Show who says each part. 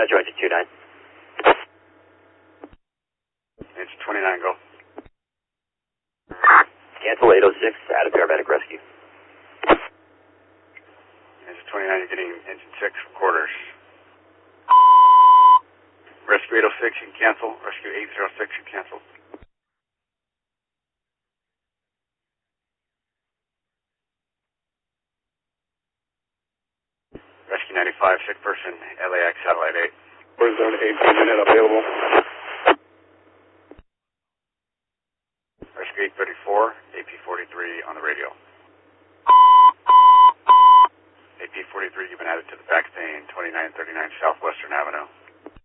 Speaker 1: Metro engine 29.
Speaker 2: Engine 29, go.
Speaker 1: Cancel 806, add a paramedic rescue.
Speaker 2: Engine 29, you're getting engine 6 from quarters. Rescue 806, you can cancel. Rescue 806, you can cancel. Rescue 95, sick person, LAX satellite 8.
Speaker 3: Where's zone 8 minute available?
Speaker 2: Rescue 834, AP43 on the radio. AP43, you've been added to the back stain, 2939 Southwestern Avenue.